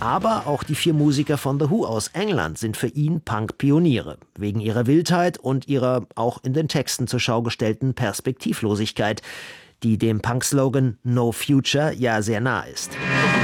Aber auch die 4 Musiker von The Who aus England sind für ihn Punk-Pioniere. Wegen ihrer Wildheit und ihrer auch in den Texten zur Schau gestellten Perspektivlosigkeit, die dem Punk-Slogan No Future ja sehr nah ist.